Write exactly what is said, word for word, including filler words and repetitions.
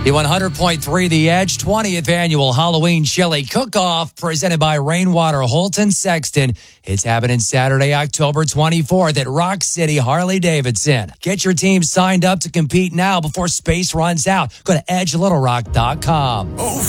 The one hundred point three The Edge twentieth Annual Halloween Chili Cook-Off presented by Rainwater Holt and Sexton. It's happening Saturday, October twenty-fourth at Rock City Harley-Davidson. Get your team signed up to compete now before space runs out. Go to edge little rock dot com.